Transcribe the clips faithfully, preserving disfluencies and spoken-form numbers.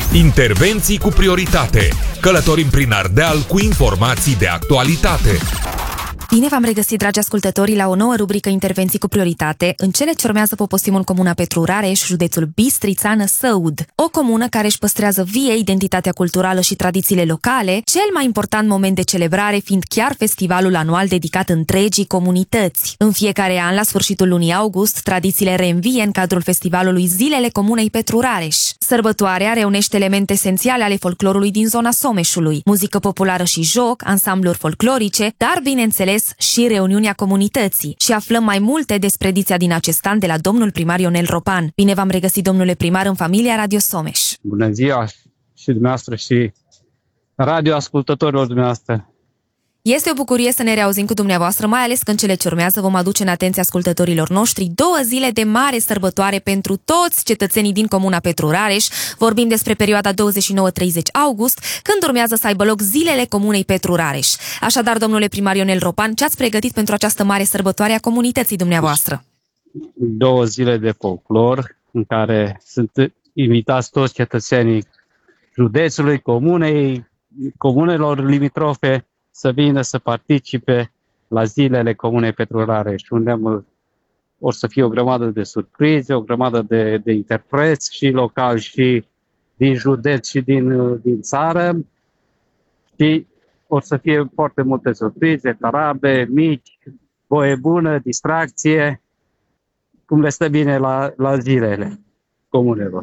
Intervenții cu prioritate. Călătorim prin Ardeal cu informații de actualitate. Bine v-am regăsit, dragi ascultători, la o nouă rubrică Intervenții cu prioritate. În cele ce urmează vă postim în comuna Petru Rareș, județul Bistrița, Năsăud. O comună care își păstrează vie identitatea culturală și tradițiile locale, cel mai important moment de celebrare fiind chiar festivalul anual dedicat întregii comunități. În fiecare an, la sfârșitul lunii august, tradițiile reînvie în cadrul festivalului Zilele Comunei Petru Rareș. Sărbătoarea reunește elemente esențiale ale folclorului din zona Someșului, muzică populară și joc, ansambluri folclorice, dar, bineînțeles, și reuniunea comunității. Și aflăm mai multe despre ediția din acest an de la domnul primar Ionel Ropan. Bine v-am regăsit, domnule primar, în familia Radio Someș. Bună ziua și dumneavoastră și radioascultătorilor dumneavoastră. Este o bucurie să ne reauzim cu dumneavoastră, mai ales că în cele ce urmează vom aduce în atenția ascultătorilor noștri două zile de mare sărbătoare pentru toți cetățenii din comuna Petru Rareș. Vorbim despre perioada douăzeci și nouă treizeci august, când urmează să aibă loc Zilele Comunei Petru Rareș. Așadar, domnule primar Ionel Ropan, ce ați pregătit pentru această mare sărbătoare a comunității dumneavoastră? Două zile de folclor în care sunt invitați toți cetățenii județului, comunei, comunelor limitrofe, să vină să participe la Zilele Comunei Petru Rareș, unde o să fie o grămadă de surprize, o grămadă de, de interpreți și locali și din județ și din, din țară. Și o să fie foarte multe surprize, tarabe, mici, voie bună, distracție, cum le stă bine la, la zilele comunelor.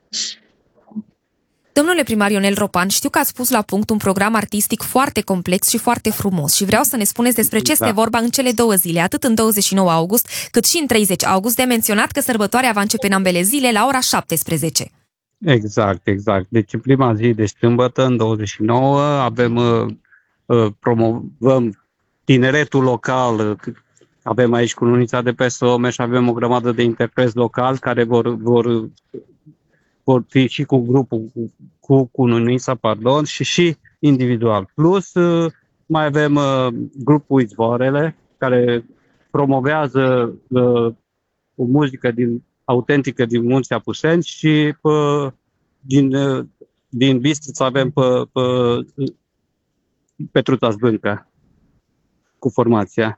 Domnule primar Ionel Ropan, știu că ați pus la punct un program artistic foarte complex și foarte frumos și vreau să ne spuneți despre ce este da. vorba în cele două zile, atât în douăzeci și nouă august, cât și în treizeci august, de menționat că sărbătoarea va începe în ambele zile la ora șaptesprezece. Exact, exact. Deci în prima zi de sâmbătă, în douăzeci și nouă, avem, uh, promovăm tineretul local, avem aici Cununița de pe Someș, avem o grămadă de interpreți locali care vor... vor vor fi și cu grupul, cu, cu Cununița, pardon, și și individual. Plus, uh, mai avem uh, grupul Izvoarele, care promovează uh, o muzică din, autentică din Munții Apuseni și uh, din, uh, din Bistrița avem pe, pe Petruța Zvâncă cu formația.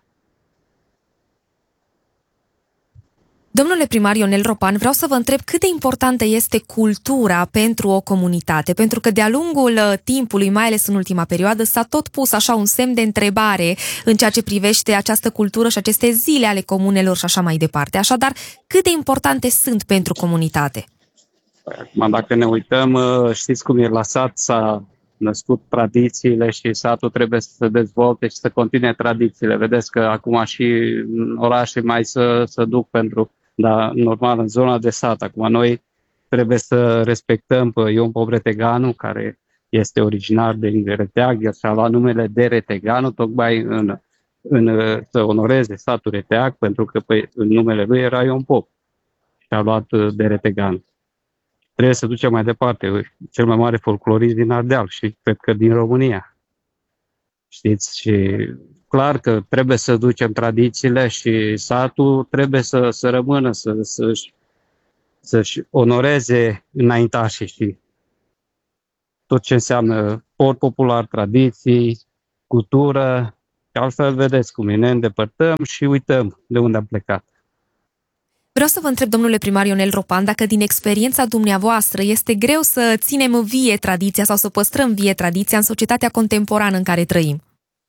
Domnule primar Ionel Ropan, vreau să vă întreb cât de importantă este cultura pentru o comunitate, pentru că de-a lungul timpului, mai ales în ultima perioadă, s-a tot pus așa un semn de întrebare în ceea ce privește această cultură și aceste zile ale comunelor și așa mai departe. Așadar, cât de importante sunt pentru comunitate? Acum, dacă ne uităm, știți cum e la sat, s-a născut tradițiile și satul trebuie să se dezvolte și să continue tradițiile. Vedeți că acum și în orașe mai să se duc pentru... Dar, normal, în zona de sat, acum noi trebuie să respectăm pe Ion Pobreteganu, care este originar de Reteag, el și-a luat numele de Reteganu, tocmai în, în, să onoreze satul Reteag, pentru că pe, în numele lui era Ion Pop și-a luat de Reteganu. Trebuie să ducem mai departe, cel mai mare folclorist din Ardeal și cred că din România. Știți? Și clar că trebuie să ducem tradițiile și satul trebuie să, să rămână, să, să-și, să-și onoreze înaintașii și tot ce înseamnă sport popular, tradiții, cultură. Altfel vedeți cum e, ne îndepărtăm și uităm de unde am plecat. Vreau să vă întreb, domnule primar Ionel Ropan, dacă din experiența dumneavoastră este greu să ținem vie tradiția sau să păstrăm vie tradiția în societatea contemporană în care trăim.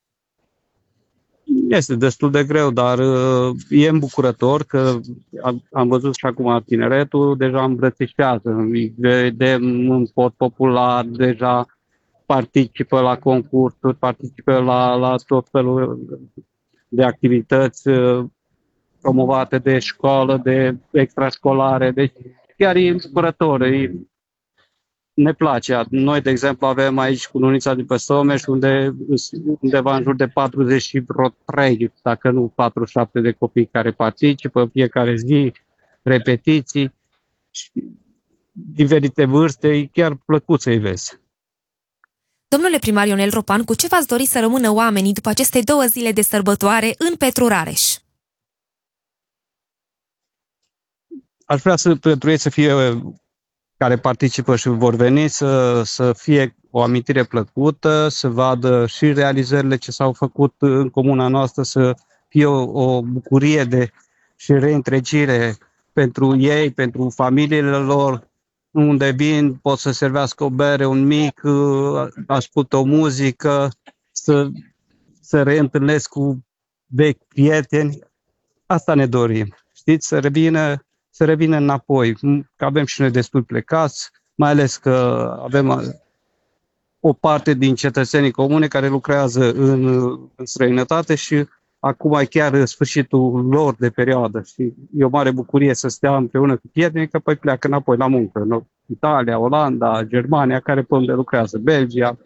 Este destul de greu, dar uh, e îmbucurător că am, am văzut și acum tineretul deja îmbrățișează, vedem un sport popular, deja participă la concursuri, participă la, la tot felul de activități uh, promovate de școală, de extrașcolare, deci chiar e îmbucurător, e, ne place. Noi, de exemplu, avem aici Cununița de pe Someș, unde undeva în jur de patruzeci și trei, dacă nu patruzeci și șapte de copii care participă, fiecare zi, repetiții, diferite vârste, e chiar plăcut să-i vezi. Domnule primar Ionel Ropan, cu ce v-ați dori să rămână oamenii după aceste două zile de sărbătoare în Petru Rareș? Aș vrea să, pentru ei să fie care participă și vor veni să, să fie o amintire plăcută, să vadă și realizările ce s-au făcut în comuna noastră, să fie o, o bucurie de și reîntregire pentru ei, pentru familiile lor, unde vin, pot să servească o bere, un mic, ascultă o muzică, să se reîntâlnesc cu vechi prieteni. Asta ne dorim, știți, să revină, să revină înapoi, că avem și noi destul plecați, mai ales că avem o parte din cetățenii comune care lucrează în, în străinătate și acum e chiar sfârșitul lor de perioadă și e o mare bucurie să stea împreună cu prietenii, că păi pleacă înapoi la muncă, în Italia, Olanda, Germania, care pe unde lucrează, Belgia.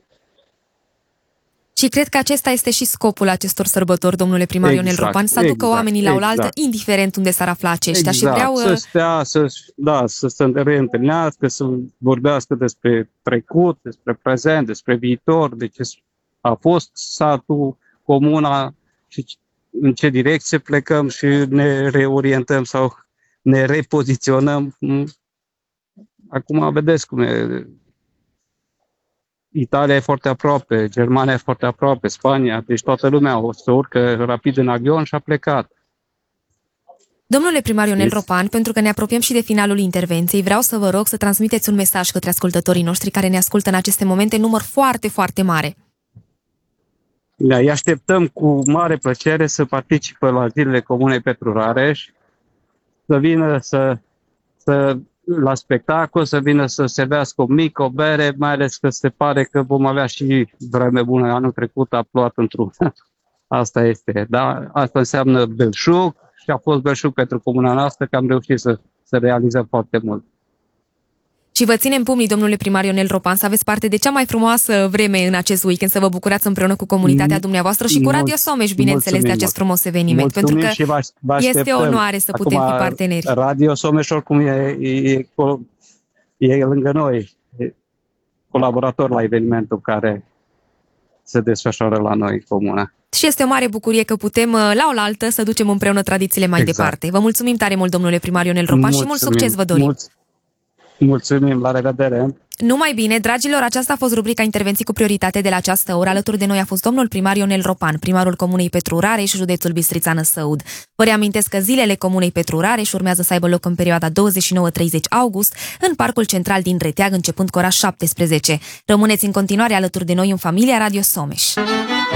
Și cred că acesta este și scopul acestor sărbători, domnule primar Exact, Ionel Ropan, să aducă exact, oamenii la oaltă, exact. indiferent unde s-ar afla aceștia. Exact. Și vreau... Să stea, să, da, să se reîntâlnească, să vorbească despre trecut, despre prezent, despre viitor, de ce a fost satul, comuna și în ce direcție plecăm și ne reorientăm sau ne repoziționăm. Acum vedeți cum e. Italia e foarte aproape, Germania e foarte aproape, Spania, deci toată lumea o să urcă rapid în avion și a plecat. Domnule primar Ionel Ropan, pentru că ne apropiem și de finalul intervenției, vreau să vă rog să transmiteți un mesaj către ascultătorii noștri care ne ascultă în aceste momente, număr foarte, foarte mare. Da, îi așteptăm cu mare plăcere să participe la Zilele Comunei Petru Rareș, să vină să, să, la spectacol, să vină să servească o mică, o bere, mai ales că se pare că vom avea și vreme bună. Anul trecut a plouat într-una. Asta este, da? Asta înseamnă belșug și a fost belșug pentru comuna noastră că am reușit să, să realizăm foarte mult. Și vă ținem pumnii, domnule primar Ionel Ropan, să aveți parte de cea mai frumoasă vreme în acest weekend, să vă bucurați împreună cu comunitatea dumneavoastră și cu Radio Someș, bineînțeles, de acest frumos eveniment. Mulțumim, pentru că vă, vă este o onoare să Acum, putem fi parteneri. Radio Someș oricum e, e, e, e lângă noi, e colaborator la evenimentul care se desfășoară la noi în comună. Și este o mare bucurie că putem, la oaltă, să ducem împreună tradițiile mai exact. departe. Vă mulțumim tare mult, domnule primar Ionel Ropan, mulțumim, și mult succes vă dorim. Mulțumim. Mulțumim, la revedere! Numai bine, dragilor, aceasta a fost rubrica Intervenții cu prioritate de la această oră. Alături de noi a fost domnul primar Ionel Ropan, primarul Comunei Petru Rareș, județul Bistrița-Năsăud. Vă reamintesc că zilele Comunei Petru Rareș urmează să aibă loc în perioada douăzeci și nouă treizeci august, în Parcul Central din Reteag, începând cu ora șaptesprezece. Rămâneți în continuare alături de noi în familia Radio Someș.